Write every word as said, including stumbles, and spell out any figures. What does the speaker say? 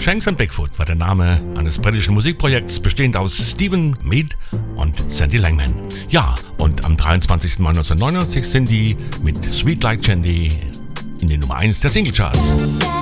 Shanks and Bigfoot war der Name eines britischen Musikprojekts, bestehend aus Stephen Mead und Sandy Langman. Ja, und am dreiundzwanzigsten Mai neunzehnhundertneunundneunzig sind die mit Sweet Like Candy in die Nummer eins der Singlecharts.